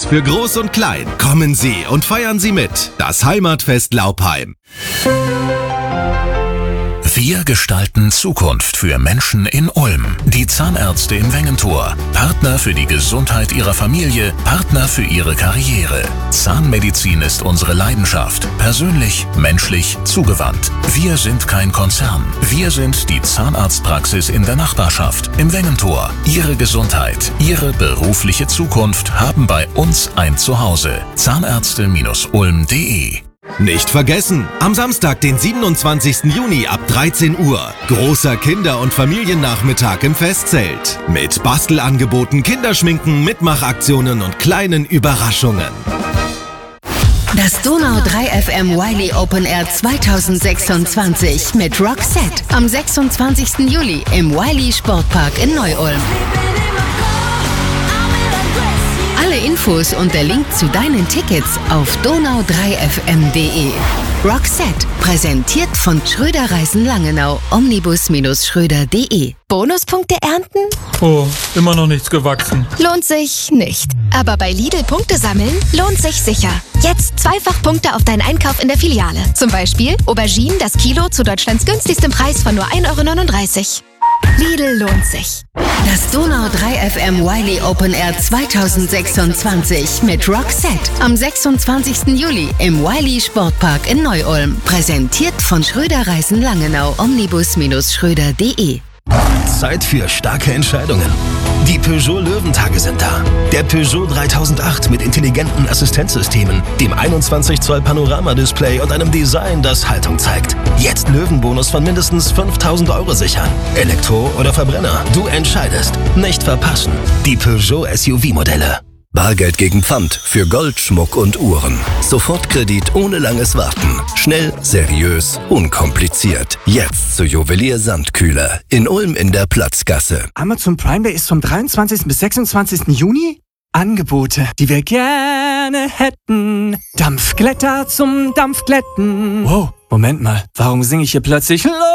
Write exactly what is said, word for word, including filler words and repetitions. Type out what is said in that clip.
für Groß und Klein. Kommen Sie und feiern Sie mit. Das Heimatfest Laupheim. Wir gestalten Zukunft für Menschen in Ulm. Die Zahnärzte im Wengentor. Partner für die Gesundheit Ihrer Familie, Partner für Ihre Karriere. Zahnmedizin ist unsere Leidenschaft. Persönlich, menschlich, zugewandt. Wir sind kein Konzern. Wir sind die Zahnarztpraxis in der Nachbarschaft. Im Wengentor. Ihre Gesundheit, Ihre berufliche Zukunft haben bei uns ein Zuhause. Zahnärzte Ulm punkt de. Nicht vergessen, am Samstag, den siebenundzwanzigsten Juni ab dreizehn Uhr. Großer Kinder- und Familiennachmittag im Festzelt. Mit Bastelangeboten, Kinderschminken, Mitmachaktionen und kleinen Überraschungen. Das Donau drei F M Wiley Open Air zweitausendsechsundzwanzig mit Roxette am sechsundzwanzigsten Juli im Wiley Sportpark in Neu-Ulm. Alle Infos und der Link zu deinen Tickets auf donau drei f m punkt de. Roxette, präsentiert von Schröder Reisen Langenau, omnibus Schröder punkt de. Bonuspunkte ernten? Oh, immer noch nichts gewachsen. Lohnt sich nicht. Aber bei Lidl Punkte sammeln lohnt sich sicher. Jetzt zweifach Punkte auf deinen Einkauf in der Filiale. Zum Beispiel Auberginen das Kilo zu Deutschlands günstigstem Preis von nur ein Euro neununddreißig. Lidl lohnt sich. Das Donau drei F M Wiley Open Air zweitausendsechsundzwanzig mit Roxette am sechsundzwanzigsten Juli im Wiley Sportpark in Neu-Ulm. Präsentiert von Schröder Reisen Langenau, omnibus Schröder punkt de. Zeit für starke Entscheidungen. Die Peugeot Löwentage sind da. Der Peugeot dreitausendacht mit intelligenten Assistenzsystemen, dem einundzwanzig Zoll Panoramadisplay und einem Design, das Haltung zeigt. Jetzt Löwenbonus von mindestens fünftausend Euro sichern. Elektro oder Verbrenner, du entscheidest. Nicht verpassen. Die Peugeot S U V-Modelle. Bargeld gegen Pfand für Gold, Schmuck und Uhren. Sofortkredit ohne langes Warten. Schnell, seriös, unkompliziert. Jetzt zu Juwelier Sandkühler in Ulm in der Platzgasse. Amazon Prime Day ist vom dreiundzwanzigsten bis sechsundzwanzigsten Juni. Angebote, die wir gerne hätten. Dampfglätter zum Dampfglätten. Wow, Moment mal, warum singe ich hier plötzlich